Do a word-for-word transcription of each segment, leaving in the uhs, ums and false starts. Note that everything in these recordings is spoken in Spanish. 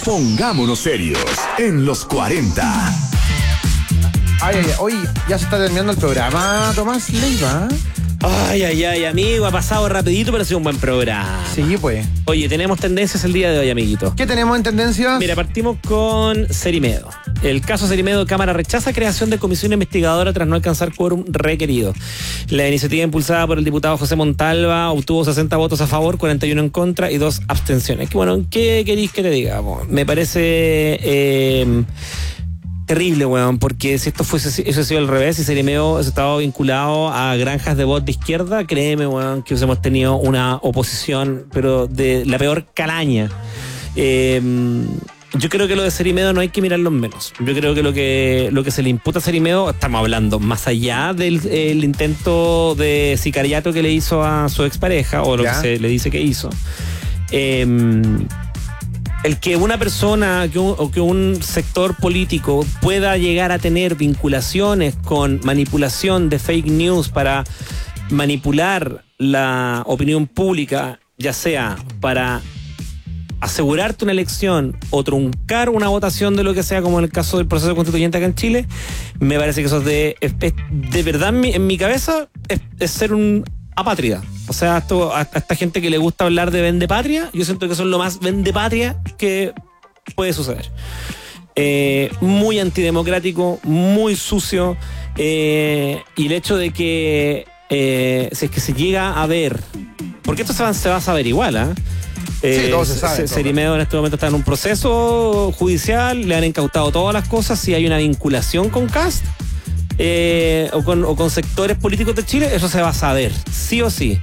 Pongámonos serios en los cuarenta. Ay, ay, ay, hoy ya se está terminando el programa, Tomás Leiva. Ay, ay, ay, amigo, ha pasado rapidito, pero ha sido un buen programa. Sí, pues. Oye, tenemos tendencias el día de hoy, amiguito. ¿Qué tenemos en tendencias? Mira, partimos con Cerimedo. El caso Cerimedo, Cámara rechaza creación de comisión investigadora tras no alcanzar quórum requerido. La iniciativa impulsada por el diputado José Montalva obtuvo sesenta votos a favor, cuarenta y uno en contra y dos abstenciones. Que bueno, ¿qué queréis que te diga? Me parece... Eh, terrible, weón, porque si esto fuese eso ha sido al revés, si Cerimedo hubiese estado vinculado a granjas de voz de izquierda, créeme, weón, que hubiésemos tenido una oposición, pero de la peor calaña. Eh, yo creo que lo de Cerimedo no hay que mirarlo menos. Yo creo que lo que lo que se le imputa a Cerimedo, estamos hablando más allá del el intento de sicariato que le hizo a su expareja, o lo ¿Ya? que se le dice que hizo. Eh, El que una persona que un, o que un sector político pueda llegar a tener vinculaciones con manipulación de fake news para manipular la opinión pública, ya sea para asegurarte una elección o truncar una votación de lo que sea, como en el caso del proceso constituyente acá en Chile, me parece que eso es de, es, de verdad en mi, en mi cabeza es, es ser un apátrida. O sea, esto, a, a esta gente que le gusta hablar de vendepatria, yo siento que son lo más vendepatria que puede suceder. Eh, muy antidemocrático, muy sucio, eh, y el hecho de que eh, si es que se llega a ver, porque esto se va, se va a saber igual, ¿eh? Eh, sí, todo se sabe. Cerimedo en este momento está en un proceso judicial, le han incautado todas las cosas, si hay una vinculación con Kast. Eh, o, con, o con sectores políticos de Chile, eso se va a saber, sí o sí.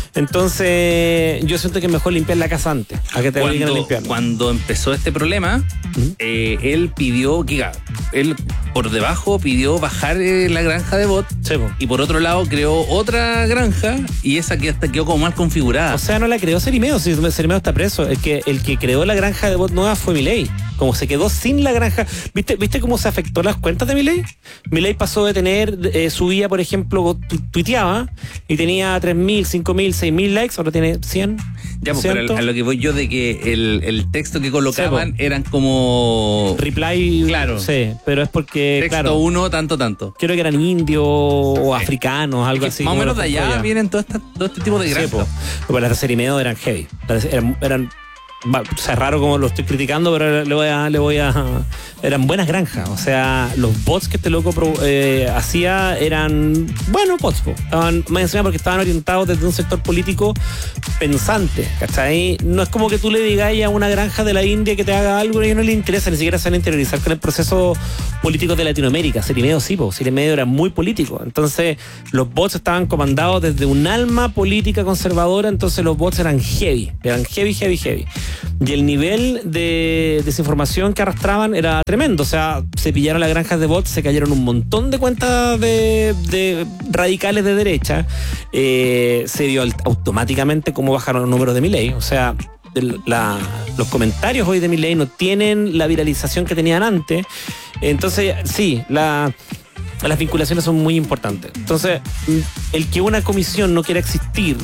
Entonces, yo siento que es mejor limpiar la casa antes, a que te obliguen a limpiarla. Cuando empezó este problema, ¿Mm? eh, él pidió, que él por debajo pidió bajar eh, la granja de bot, sí, y por otro lado creó otra granja, y esa que hasta quedó como mal configurada. O sea, no la creó Cerimedo, si Cerimedo está preso. El que, el que creó la granja de bot nueva fue Milei. Como se quedó sin la granja. ¿Viste, ¿viste cómo se afectó las cuentas de Milei? Milei pasó de tener, eh, subía, por ejemplo, tu, tuiteaba y tenía tres mil, cinco mil, seis mil likes, ahora tiene cien. Ya, pues, pero a lo que voy yo de que el, el texto que colocaban sí, eran como... reply, claro. Sí, pero es porque, texto claro, uno, tanto, tanto. Creo que eran indios o sí. africanos, algo así. Más o menos de allá ya. vienen todo, esta, todo este tipo de granjas. Sí, pues las de Cerimedo eran heavy. Eran... eran o sea, raro como lo estoy criticando, pero le voy a, le voy a eran buenas granjas. O sea, los bots que este loco eh, hacía eran buenos bots, po. Estaban más encima porque estaban orientados desde un sector político pensante, ¿cachai? No es como que tú le digas a una granja de la India que te haga algo y a ellos no les interesa, ni siquiera se van a interiorizar con el proceso político de Latinoamérica. Cerimedo sí, po. Cerimedo era muy político. Entonces, los bots estaban comandados desde un alma política conservadora, entonces los bots eran heavy, eran heavy, heavy, heavy. Y el nivel de desinformación que arrastraban era tremendo. O sea, se pillaron las granjas de bots, se cayeron un montón de cuentas de, de radicales de derecha. Eh, se vio automáticamente cómo bajaron los números de Milei. O sea, la, los comentarios hoy de Milei no tienen la viralización que tenían antes. Entonces, sí, la... las vinculaciones son muy importantes. Entonces, el que una comisión no quiera existir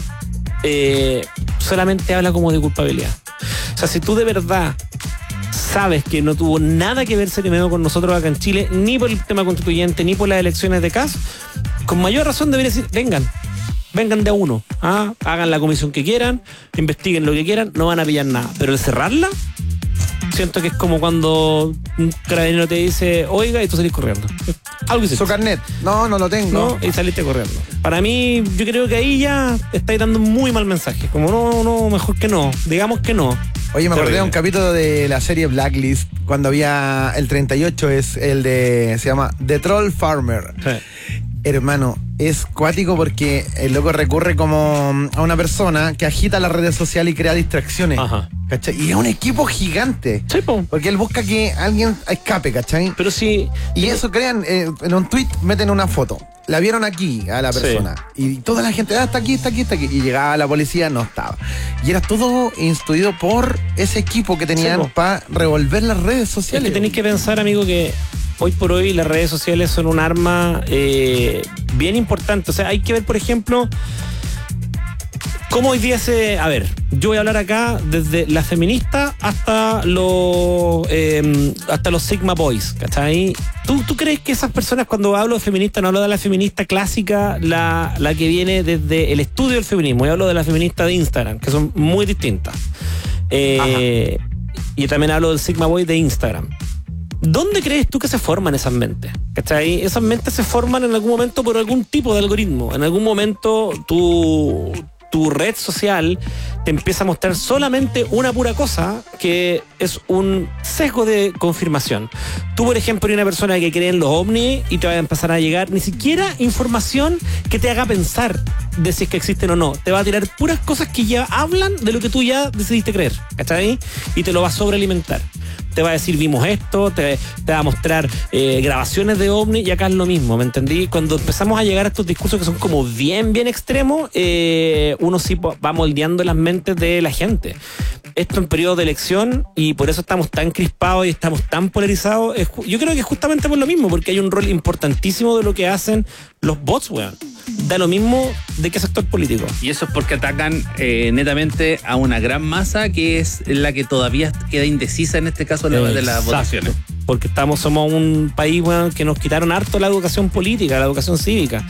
eh, solamente habla como de culpabilidad. O sea, si tú de verdad sabes que no tuvo nada que ver Cerimedo con nosotros acá en Chile, ni por el tema constituyente, ni por las elecciones de Kast, con mayor razón debería decir, vengan, vengan de a uno, ¿ah? Hagan la comisión que quieran, investiguen lo que quieran, no van a pillar nada. Pero el cerrarla, siento que es como cuando un carabinero te dice, oiga, y tú salís corriendo. Algo hiciste. Su carnet. No, no lo tengo. No, y saliste corriendo. Para mí, yo creo que ahí ya estáis dando un muy mal mensaje. Como no, no, mejor que no. Digamos que no. Oye, me acordé de un capítulo de la serie Blacklist, cuando había el treinta y ocho, es el de, se llama The Troll Farmer. Sí. Hermano, es cuático porque el loco recurre como a una persona que agita las redes sociales y crea distracciones. Ajá. ¿Cachai? Y es un equipo gigante. Sí, po. Porque él busca que alguien escape, ¿cachai? Pero sí. Y eso crean, eh, en un tweet meten una foto. La vieron aquí a la persona. Sí. Y toda la gente, ah, está aquí, está aquí, está aquí. Y llegaba la policía, no estaba. Y era todo instruido por ese equipo que tenían sí, para revolver las redes sociales. Es que tenéis que pensar, amigo, que hoy por hoy las redes sociales son un arma eh, bien importante. O sea, hay que ver, por ejemplo, ¿Cómo hoy día se...? A ver, yo voy a hablar acá desde la feminista hasta los eh, hasta los Sigma Boys, ¿cachai? ¿Tú, ¿Tú crees que esas personas, cuando hablo de feminista, no hablo de la feminista clásica, la, la que viene desde el estudio del feminismo? Yo hablo de la feminista de Instagram, que son muy distintas. Eh, y también hablo del Sigma Boy de Instagram. ¿Dónde crees tú que se forman esas mentes? ¿Cachai? Esas mentes se forman en algún momento por algún tipo de algoritmo. En algún momento tú... tu red social te empieza a mostrar solamente una pura cosa, que es un sesgo de confirmación. Tú, por ejemplo, eres una persona que cree en los ovnis y te va a empezar a llegar ni siquiera información que te haga pensar de si es que existen o no. Te va a tirar puras cosas que ya hablan de lo que tú ya decidiste creer, ¿cachai? Y te lo va a sobrealimentar. Te va a decir, vimos esto, te, te va a mostrar eh, grabaciones de ovni, y acá es lo mismo, ¿me entendí? Cuando empezamos a llegar a estos discursos que son como bien, bien extremos, eh, uno sí va moldeando las mentes de la gente. Esto en periodo de elección, y por eso estamos tan crispados y estamos tan polarizados, es, yo creo que es justamente por lo mismo, porque hay un rol importantísimo de lo que hacen los bots, weón. Da lo mismo de qué sector político. Y eso es porque atacan eh, netamente a una gran masa que es la que todavía queda indecisa en este caso de, la, de las votaciones. Porque estamos, somos un país, bueno, que nos quitaron harto la educación política, la educación cívica.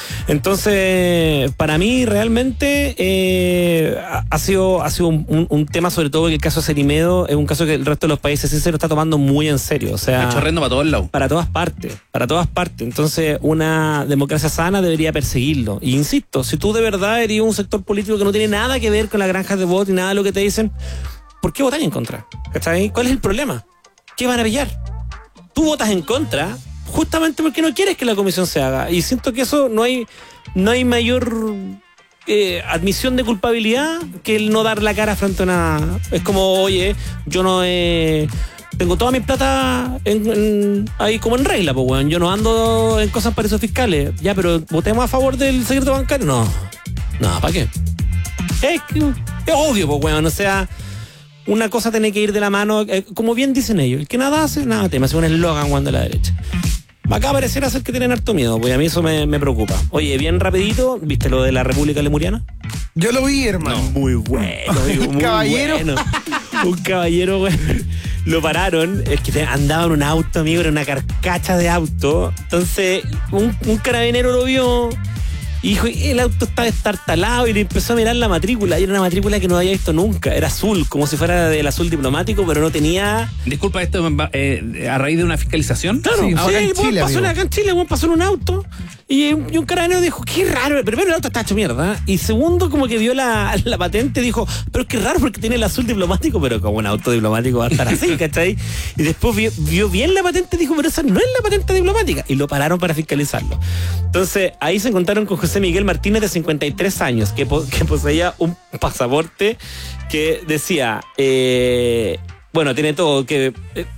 Entonces, para mí realmente eh, ha sido, ha sido un, un, un tema, sobre todo que el caso de Cerimedo es un caso que el resto de los países sí se lo está tomando muy en serio. O sea, chorrendo para todos lados. Para todas partes, para todas partes. Entonces, una democracia sana debería perseguirlo. Y insisto, si tú de verdad eres un sector político que no tiene nada que ver con las granjas de voto y nada de lo que te dicen, ¿por qué votar en contra? ¿Cachai? ¿Cuál es el problema? ¿Qué van a pillar? Tú votas en contra justamente porque no quieres que la comisión se haga. Y siento que eso no hay, no hay mayor eh, admisión de culpabilidad que el no dar la cara frente a una... Es como, oye, yo no he... Tengo toda mi plata en, en, ahí como en regla, pues, weón. Yo no ando en cosas paraísos fiscales. Ya, pero ¿votemos a favor del secreto bancario? No. No, ¿para qué? Es, es obvio, pues, weón. O sea... Una cosa tiene que ir de la mano, eh, como bien dicen ellos, el que nada hace, nada teme, hace un eslogan cuando a la derecha. Acá pareciera ser que tienen harto miedo, pues a mí eso me, me preocupa. Oye, bien rapidito, ¿viste lo de la República Lemuriana? Yo lo vi, hermano. No, muy bueno, digo, un muy caballero. Bueno. Un caballero, güey. Lo pararon, es que andaba en un auto, amigo, era una carcacha de auto. Entonces, un, un carabinero lo vio. Y dijo, el auto está destartalado, y le empezó a mirar la matrícula. Y era una matrícula que no había visto nunca. Era azul, como si fuera del azul diplomático, pero no tenía... Disculpa, ¿esto eh, a raíz de una fiscalización? Claro, sí, sí, ahora en bueno, Chile, pasó amigo. acá en Chile, bueno, pasó en un auto. Y, y un carabinero dijo, qué raro. Primero, el auto está hecho mierda. Y segundo, como que vio la, la patente, dijo, pero es que raro porque tiene el azul diplomático, pero como un auto diplomático va a estar así, ¿cachai? Y después vio, vio bien la patente y dijo, pero esa no es la patente diplomática. Y lo pararon para fiscalizarlo. Entonces, ahí se encontraron con José Miguel Martínez, de cincuenta y tres años, que, po que poseía un pasaporte que decía, eh, bueno, tiene todo, que... Eh,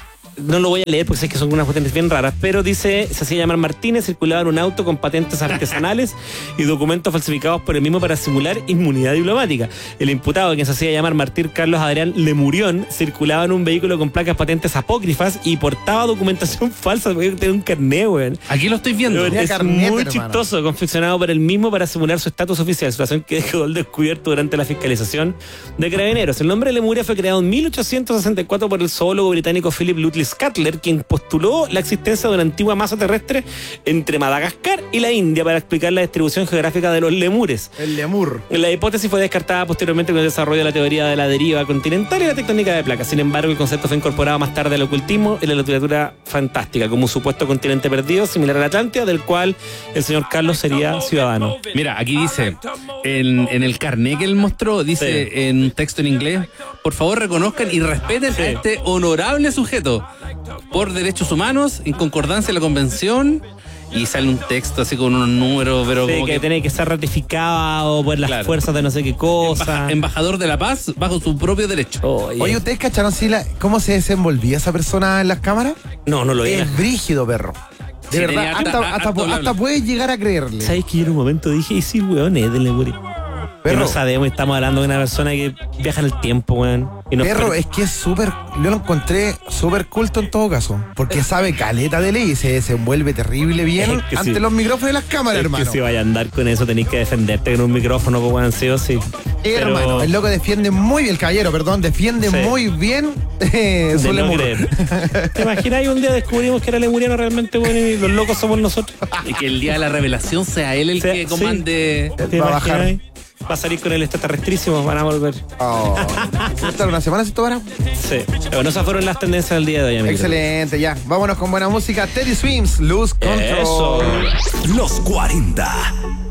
no lo voy a leer porque sé que son unas patentes bien raras, pero dice, se hacía llamar Martínez, circulaba en un auto con patentes artesanales y documentos falsificados por el mismo para simular inmunidad diplomática. El imputado, quien se hacía llamar Martín Carlos Adrián Lemurión, circulaba en un vehículo con placas patentes apócrifas y portaba documentación falsa, porque tenía un carné, weón. Aquí lo estoy viendo. Es carnet, muy hermano. chistoso, confeccionado por el mismo para simular su estatus oficial, situación que quedó al descubierto durante la fiscalización de Carabineros. El nombre de Lemuria fue creado en mil ochocientos sesenta y cuatro por el zoólogo británico Philip Lutley Scutler, quien postuló la existencia de una antigua masa terrestre entre Madagascar y la India para explicar la distribución geográfica de los lemures. El lemur. La hipótesis fue descartada posteriormente con el desarrollo de la teoría de la deriva continental y la tectónica de placas. Sin embargo, el concepto fue incorporado más tarde al ocultismo y la literatura fantástica, como un supuesto continente perdido similar a la Atlántida, del cual el señor Carlos sería ciudadano. Mira, aquí dice, en, en el carné que él mostró, dice Sí. en un texto en inglés, por favor reconozcan y respeten Sí. a este honorable sujeto por derechos humanos, en concordancia de la convención, y sale un texto así con unos números, pero Sí, como que, que tiene que ser ratificado por las Claro. fuerzas de no sé qué cosa. embaja- embajador de la paz bajo su propio derecho. Oye. Oye, ¿ustedes cacharon si la, cómo se desenvolvía esa persona en las cámaras? no, no lo vi. Es brígido, perro. De Sí, verdad, tenía harta- hasta, hasta, harto bla, bla. hasta puedes llegar a creerle. ¿Sabes que yo en un momento dije, y sí, weón, es de Lemuria? Que Perro. no sabemos, estamos hablando de una persona que viaja en el tiempo, weón. Y nos Perro, per- es que es súper, yo lo encontré súper culto en todo caso, porque sabe caleta de ley y se desenvuelve terrible bien Es que ante sí. los micrófonos y las cámaras, Es hermano. que si vaya a andar con eso tenéis que defenderte con un micrófono, pues weón, sí o sí. Eh, Pero Hermano, el loco defiende muy bien, el caballero, perdón, defiende Sí. muy bien eh, su de no lemur. creer. ¿Te imaginas? Y un día descubrimos que era lemuriano realmente, weón, y los locos somos nosotros. Y que el día de la revelación sea él el Sea- que comande. ¿Te Va a bajar. imaginas? Va a salir con el extraterrestrísimo, van a volver. Oh. ¿Va a estar una semana sin tomar? Sí. Pero bueno, esas fueron las tendencias del día de hoy, amigos. Excelente, ya. Vámonos con buena música. Teddy Swims, Lose Control. Eso. Los cuarenta.